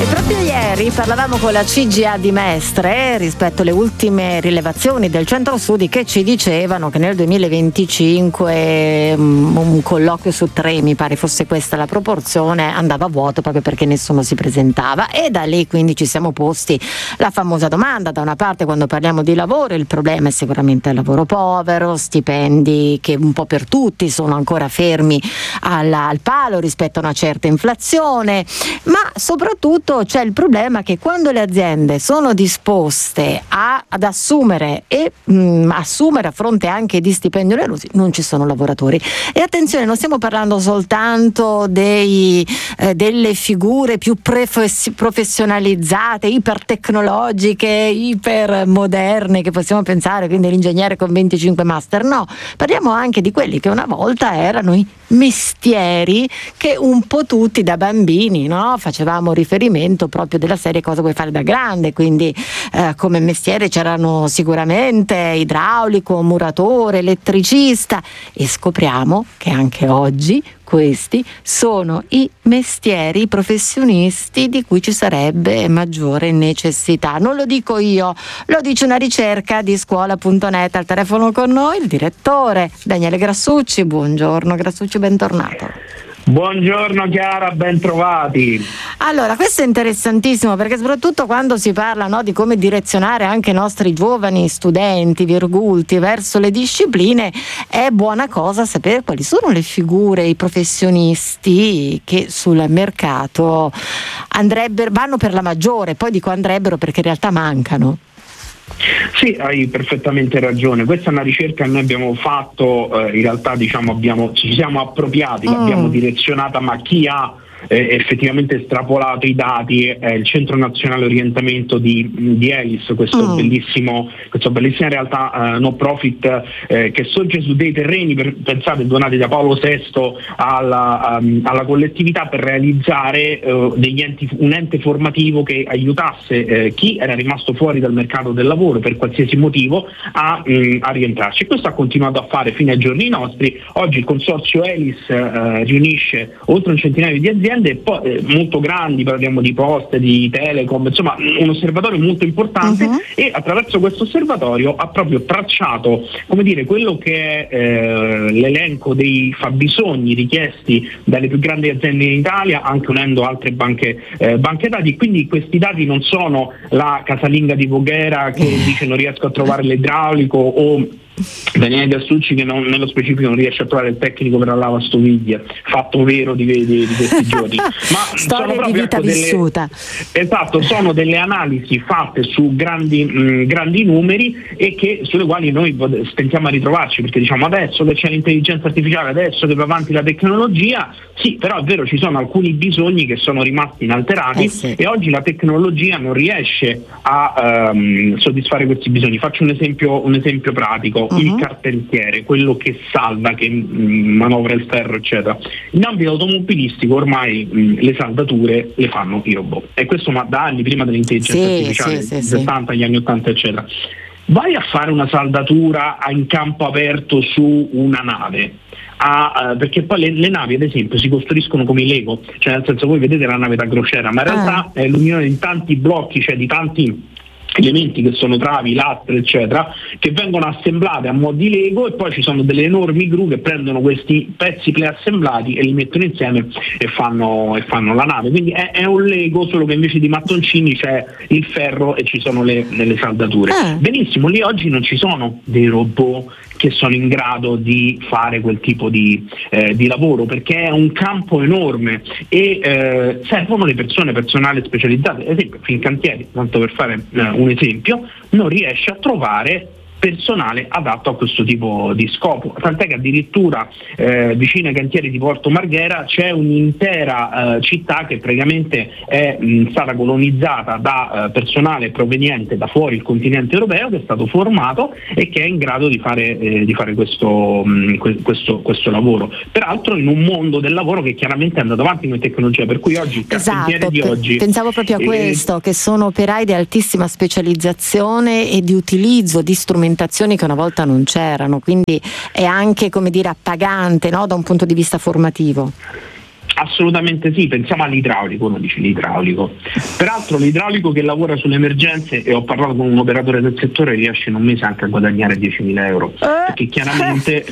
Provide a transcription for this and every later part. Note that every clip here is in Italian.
E proprio ieri parlavamo con la CGA di Mestre rispetto alle ultime rilevazioni del Centro Studi che ci dicevano che nel 2025 un colloquio su 3, mi pare fosse questa la proporzione, andava a vuoto proprio perché nessuno si presentava, e da lì quindi ci siamo posti la famosa domanda: da una parte, quando parliamo di lavoro, il problema è sicuramente il lavoro povero, stipendi che un po' per tutti sono ancora fermi al palo rispetto a una certa inflazione, ma soprattutto c'è il problema che quando le aziende sono disposte ad assumere e assumere a fronte anche di stipendi onerosi, non ci sono lavoratori. E attenzione, non stiamo parlando soltanto delle figure più professionalizzate, ipertecnologiche, ipermoderne che possiamo pensare, quindi l'ingegnere con 25 master, no, parliamo anche di quelli che una volta erano i mestieri che un po' tutti da bambini, no, facevamo riferimento proprio della serie cosa vuoi fare da grande, quindi come mestiere c'erano sicuramente idraulico, muratore, elettricista, e scopriamo che anche oggi questi sono i mestieri, i professionisti di cui ci sarebbe maggiore necessità. Non lo dico io, lo dice una ricerca di scuola.net. Al telefono con noi il direttore Daniele Grassucci. Buongiorno Grassucci, bentornato. Buongiorno Chiara, ben trovati. Allora, questo è interessantissimo perché soprattutto quando si parla, no, di come direzionare anche i nostri giovani studenti virgulti verso le discipline, è buona cosa sapere quali sono le figure, i professionisti che sul mercato vanno per la maggiore. Poi dico andrebbero perché in realtà mancano. Sì, hai perfettamente ragione. Questa è una ricerca che noi abbiamo fatto, in realtà ci siamo appropriati, l'abbiamo direzionata, ma chi ha effettivamente estrapolato i dati è il Centro Nazionale Orientamento di ELIS, questa bellissima realtà no profit che sorge su dei terreni, pensate, donati da Paolo VI alla collettività per realizzare un ente formativo che aiutasse chi era rimasto fuori dal mercato del lavoro per qualsiasi motivo a rientrarci. E questo ha continuato a fare fino ai giorni nostri. Oggi il consorzio ELIS riunisce oltre un centinaio di aziende molto grandi, parliamo di Poste, di Telecom, insomma un osservatorio molto importante, e attraverso questo osservatorio ha proprio tracciato, come dire, quello che è l'elenco dei fabbisogni richiesti dalle più grandi aziende in Italia, anche unendo altre banche dati. Quindi questi dati non sono la casalinga di Voghera che dice non riesco a trovare l'idraulico, o Daniele Grassucci che nello specifico non riesce a trovare il tecnico per la lavastoviglie, fatto vero di questi giorni, ma storia sono di vita vissuta. Esatto, sono delle analisi fatte su grandi numeri e sulle quali noi stentiamo a ritrovarci, perché diciamo adesso che c'è l'intelligenza artificiale, adesso che va avanti la tecnologia, sì, però è vero, ci sono alcuni bisogni che sono rimasti inalterati, sì. E oggi la tecnologia non riesce a soddisfare questi bisogni. Faccio un esempio pratico. Il carpentiere, quello che salda, che manovra il ferro, eccetera. In ambito automobilistico ormai le saldature le fanno i robot, e questo ma da anni, prima dell'intelligenza artificiale, negli 60, gli anni 80, eccetera. Vai a fare una saldatura in campo aperto su una nave, perché poi le navi ad esempio si costruiscono come i Lego, cioè nel senso, voi vedete la nave da crociera, ma in realtà è l'unione di tanti blocchi, cioè di tanti elementi che sono travi, lastre, eccetera, che vengono assemblate a mo' di Lego, e poi ci sono delle enormi gru che prendono questi pezzi preassemblati e li mettono insieme e fanno la nave. Quindi è un Lego, solo che invece di mattoncini c'è il ferro e ci sono le saldature. Benissimo, lì oggi non ci sono dei robot che sono in grado di fare quel tipo di lavoro, perché è un campo enorme e servono le personale specializzato. Ad esempio Fincantieri, tanto per fare un esempio, non riesce a trovare personale adatto a questo tipo di scopo, tant'è che addirittura vicino ai cantieri di Porto Marghera c'è un'intera città che praticamente è stata colonizzata da personale proveniente da fuori il continente europeo, che è stato formato e che è in grado di fare questo lavoro, peraltro in un mondo del lavoro che chiaramente è andato avanti con tecnologia, per cui oggi il carpentiere di oggi, pensavo proprio a questo, che sono operai di altissima specializzazione e di utilizzo di strumentazioni che una volta non c'erano, quindi è anche, come dire, appagante, no? Da un punto di vista formativo. Assolutamente sì, pensiamo all'idraulico, uno dice l'idraulico. Peraltro l'idraulico che lavora sulle emergenze, e ho parlato con un operatore del settore, riesce in un mese anche a guadagnare 10.000 euro. Perché chiaramente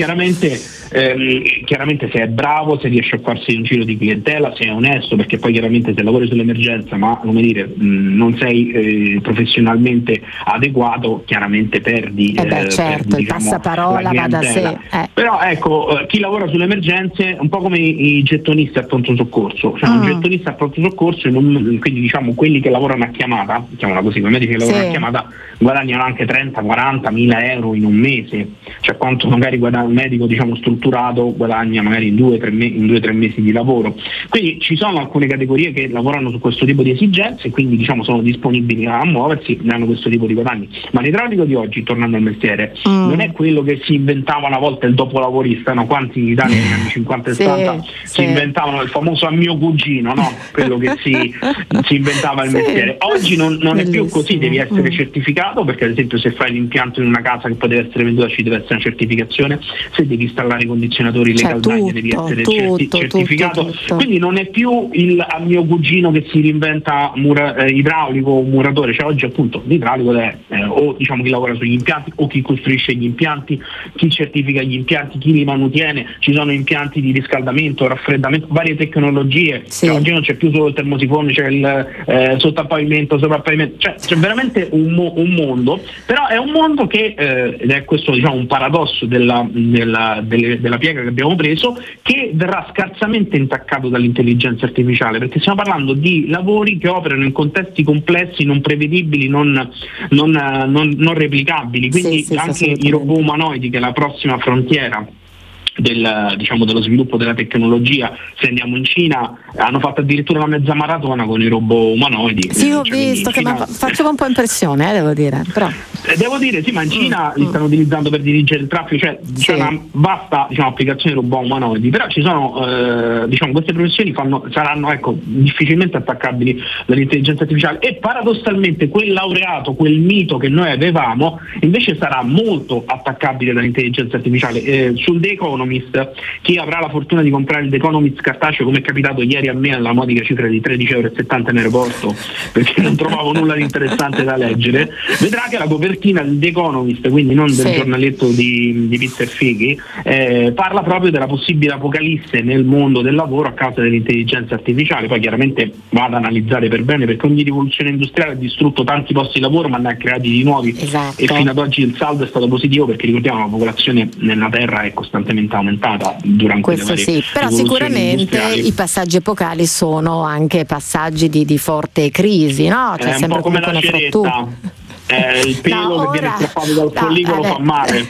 se è bravo, se riesce a farsi un giro di clientela, se è onesto, perché poi chiaramente se lavori sull'emergenza ma come dire non sei professionalmente adeguato, chiaramente perdi, certo, il passaparola va da sé. Però ecco, chi lavora sulle emergenze è un po' come i gettonisti al pronto soccorso, cioè un gettonista al pronto soccorso, quindi diciamo quelli che lavorano a chiamata, diciamola così, quei medici che lavorano a chiamata guadagnano anche 30-40 mila euro in un mese, cioè quanto magari guadagna un medico diciamo strutturato guadagna magari in 2-3 mesi di lavoro. Quindi ci sono alcune categorie che lavorano su questo tipo di esigenze e quindi diciamo sono disponibili a muoversi, hanno questo tipo di guadagni. Ma l'idraulico di oggi, tornando al mestiere, non è quello che si inventava una volta il dopolavorista, no? Quanti in Italia negli anni 50 e 60 si inventavano il famoso a mio cugino, no? Quello che si inventava il mestiere. Oggi non è più così, devi essere certificato, perché ad esempio se fai l'impianto in una casa che poi deve essere venduta ci deve essere una certificazione, se devi installare i condizionatori, le caldaie devi essere certificato. Tutto. Quindi non è più il a mio cugino che si reinventa idraulico o muratore, cioè oggi appunto l'idraulico è o diciamo chi lavora sugli impianti o chi costruisce gli impianti, chi certifica gli impianti, chi li manutiene. Ci sono impianti di riscaldamento, raffreddamento, varie tecnologie. Cioè, oggi non c'è più solo il termosifone, c'è il sottopavimento, soprappavimento, cioè c'è veramente un mondo, però è un mondo che ed è questo diciamo un paradosso della piega che abbiamo preso, che verrà scarsamente intaccato dall'intelligenza artificiale, perché stiamo parlando di lavori che operano in contesti complessi, non prevedibili, non replicabili, quindi anche i robot umanoidi, che è la prossima frontiera dello sviluppo della tecnologia. Se andiamo in Cina hanno fatto addirittura una mezza maratona con i robot umanoidi. Sì, ho visto che faceva un po' impressione, devo dire. Però. Devo dire sì, ma in Cina li stanno utilizzando per dirigere il traffico, cioè c'è una vasta applicazione di robot umanoidi, però ci sono queste professioni saranno difficilmente attaccabili dall'intelligenza artificiale, e paradossalmente quel laureato, quel mito che noi avevamo, invece sarà molto attaccabile dall'intelligenza artificiale. Sul The Economist, chi avrà la fortuna di comprare il The Economist cartaceo, come è capitato ieri a me alla modica cifra di 13,70 euro in aeroporto perché non trovavo nulla di interessante da leggere, vedrà che la copertina del The Economist, quindi non del giornaletto di pizza e fighi, parla proprio della possibile apocalisse nel mondo del lavoro a causa dell'intelligenza artificiale. Poi chiaramente va ad analizzare per bene, perché ogni rivoluzione industriale ha distrutto tanti posti di lavoro ma ne ha creati di nuovi, e fino ad oggi il saldo è stato positivo, perché ricordiamo la popolazione nella Terra è costantemente aumentata durante questo le varie però sicuramente i passaggi epocali sono anche passaggi di forte crisi, no? C'è sempre un po' come la ceretta. Il pelo che viene strappato dal follicolo fa male.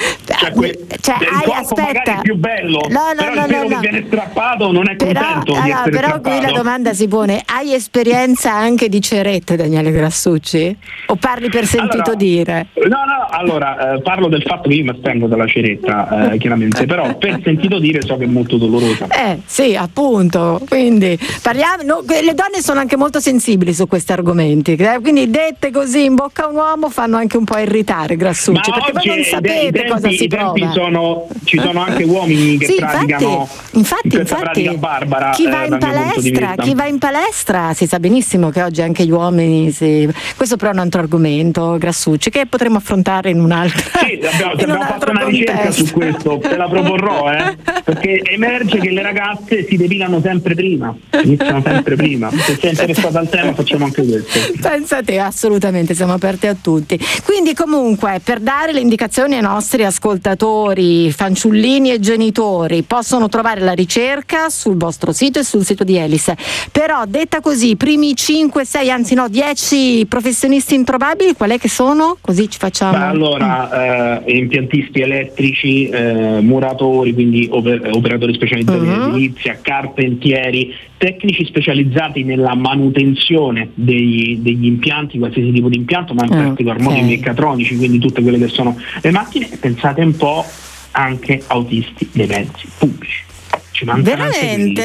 Il corpo magari è più bello, però il pelo che viene strappato non è contento di essere però strappato. Qui la domanda si pone: hai esperienza anche di cerette, Daniele Grassucci? O parli per sentito dire? Allora parlo del fatto che io mi astengo dalla ceretta, chiaramente, però per sentito dire so che è molto dolorosa. Sì, appunto, quindi parliamo, le donne sono anche molto sensibili su questi argomenti, quindi dette così in bocca a un uomo fanno anche un po' irritare, Grassucci, perché voi non sapete cosa si prova. Ci sono anche uomini che praticano infatti, pratica barbara. Chi va in palestra si sa benissimo che oggi anche gli uomini questo però è un altro argomento, Grassucci, che potremo affrontare in un'altra. Sì, abbiamo fatto una ricerca su questo, te la proporrò, perché emerge che le ragazze si depilano sempre prima, iniziano sempre prima. Se sei interessata al tema facciamo anche questo. Pensa te, assolutamente, siamo aperti a tutti. Quindi comunque, per dare le indicazioni ai nostri ascoltatori, fanciullini e genitori, possono trovare la ricerca sul vostro sito e sul sito di Elis. Però detta così, i primi 5, 6, anzi no, 10 professionisti introvabili, qual è che sono? Così ci facciamo. Allora, impiantisti elettrici, muratori, quindi operatori specializzati in edilizia, carpentieri, tecnici specializzati nella manutenzione degli impianti, qualsiasi tipo di impianto, ma in particolar modo i meccatronici, quindi tutte quelle che sono le macchine. Pensate un po' anche autisti dei mezzi pubblici. Ci mancano veramente?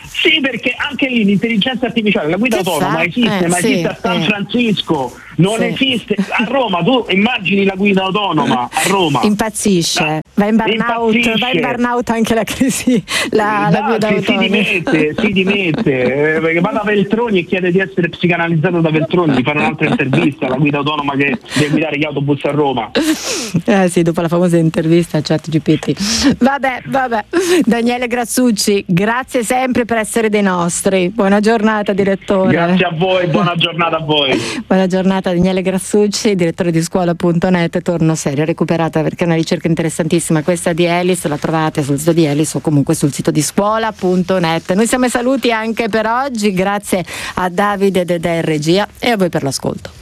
Sì, perché anche lì l'intelligenza artificiale, la guida autonoma esiste, ma esiste a San Francisco, non esiste a Roma. Tu immagini la guida autonoma a Roma? Impazzisce, va in burnout anche la crisi, la guida autonoma. Si dimette, perché va da Veltroni e chiede di essere psicanalizzato da Veltroni, di fare un'altra intervista alla guida autonoma che deve guidare gli autobus a Roma. Sì, dopo la famosa intervista a ChatGPT. Vabbè. Daniele Grassucci, grazie sempre per essere dei nostri. Buona giornata, direttore. Grazie a voi, buona giornata a voi. Buona giornata, Daniele Grassucci, direttore di scuola.net. Torno seria, recuperata perché è una ricerca interessantissima questa di Elis, la trovate sul sito di Elis o comunque sul sito di scuola.net. Noi siamo ai saluti anche per oggi, grazie a Davide Dedè in regia e a voi per l'ascolto.